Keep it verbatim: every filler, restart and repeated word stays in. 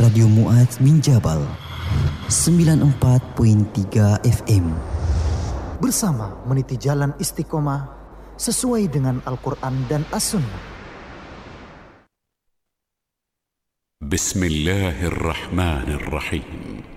Radio Mu'adz bin Jabal sembilan puluh empat perpuluhan tiga F M. Bersama meniti jalan istiqomah sesuai dengan Al-Quran dan As-Sunnah. Bismillahirrahmanirrahim.